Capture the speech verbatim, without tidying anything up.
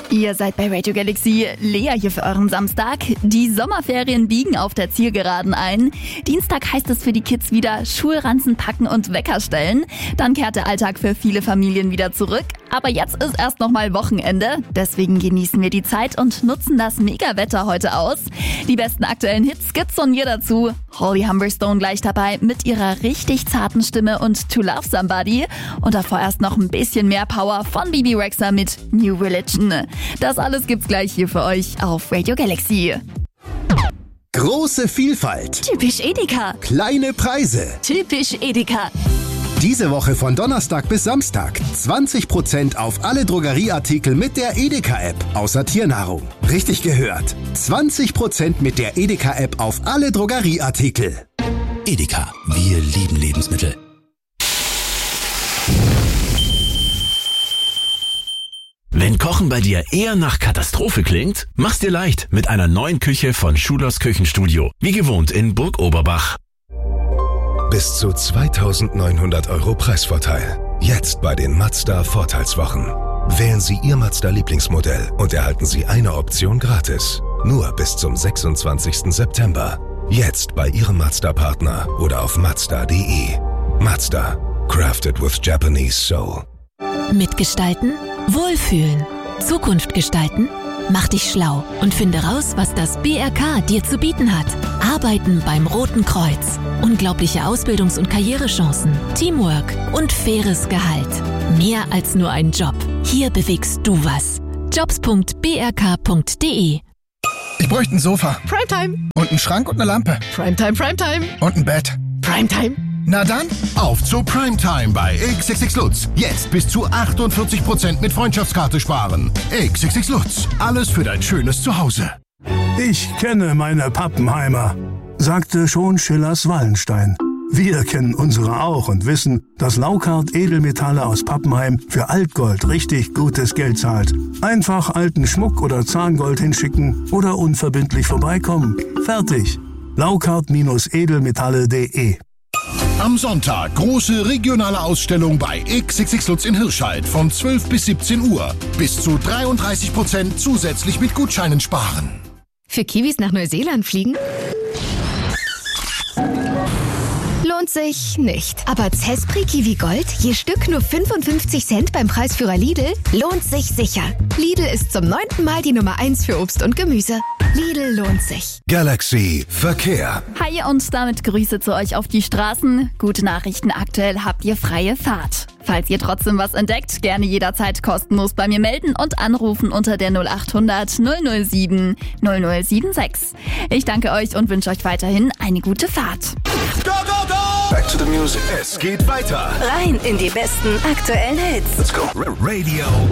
Ihr seid bei Radio Galaxy, Lea hier für euren Samstag. Die Sommerferien biegen auf der Zielgeraden ein. Dienstag heißt es für die Kids wieder Schulranzen packen und Wecker stellen. Dann kehrt der Alltag für viele Familien wieder zurück. Aber jetzt ist erst noch mal Wochenende. Deswegen genießen wir die Zeit und nutzen das Mega-Wetter heute aus. Die besten aktuellen Hits gibt's von mir dazu. Holly Humberstone gleich dabei mit ihrer richtig zarten Stimme und To Love Somebody. Und davor erst noch ein bisschen mehr Power von Bibi Rexha mit New Religion. Das alles gibt's gleich hier für euch auf Radio Galaxy. Große Vielfalt. Typisch Edeka. Kleine Preise. Typisch Edeka. Diese Woche von Donnerstag bis Samstag zwanzig Prozent auf alle Drogerieartikel mit der Edeka-App, außer Tiernahrung. Richtig gehört. zwanzig Prozent mit der Edeka-App auf alle Drogerieartikel. Edeka, wir lieben Lebensmittel. Wenn Kochen bei dir eher nach Katastrophe klingt, mach's dir leicht mit einer neuen Küche von Schulers Küchenstudio. Wie gewohnt in Burg Oberbach. Bis zu zweitausendneunhundert Euro Preisvorteil. Jetzt bei den Mazda Vorteilswochen. Wählen Sie Ihr Mazda Lieblingsmodell und erhalten Sie eine Option gratis. Nur bis zum sechsundzwanzigsten September. Jetzt bei Ihrem Mazda-Partner oder auf mazda punkt de. Mazda. Crafted with Japanese Soul. Mitgestalten? Wohlfühlen. Zukunft gestalten? Mach dich schlau und finde raus, was das B R K dir zu bieten hat. Arbeiten beim Roten Kreuz. Unglaubliche Ausbildungs- und Karrierechancen, Teamwork und faires Gehalt. Mehr als nur ein Job. Hier bewegst du was. jobs punkt b r k punkt de. Ich bräuchte ein Sofa. Primetime. Und einen Schrank und eine Lampe. Primetime, Primetime. Und ein Bett. Primetime. Na dann, auf zur Primetime bei X X X Lutz. Jetzt bis zu achtundvierzig Prozent mit Freundschaftskarte sparen. X X X Lutz. Alles für dein schönes Zuhause. Ich kenne meine Pappenheimer, sagte schon Schillers Wallenstein. Wir kennen unsere auch und wissen, dass Laukart Edelmetalle aus Pappenheim für Altgold richtig gutes Geld zahlt. Einfach alten Schmuck oder Zahngold hinschicken oder unverbindlich vorbeikommen. Fertig. Laukart Edelmetalle punkt de. Am Sonntag große regionale Ausstellung bei X X X Lutz in Hirscheid von zwölf bis siebzehn Uhr. Bis zu dreiunddreißig Prozent zusätzlich mit Gutscheinen sparen. Für Kiwis nach Neuseeland fliegen? Lohnt sich nicht. Aber Zespri Kiwi Gold, je Stück nur fünfundfünfzig Cent beim Preisführer Lidl, lohnt sich sicher. Lidl ist zum neunten Mal die Nummer eins für Obst und Gemüse. Lidl lohnt sich. Galaxy Verkehr. Hi und damit Grüße zu euch auf die Straßen. Gute Nachrichten, aktuell habt ihr freie Fahrt. Falls ihr trotzdem was entdeckt, gerne jederzeit kostenlos bei mir melden und anrufen unter der null achthundert null null sieben null null sieben sechs. Ich danke euch und wünsche euch weiterhin eine gute Fahrt. Go, go, go! Back to the music. Es geht weiter. Rein in die besten aktuellen Hits. Let's go. Radio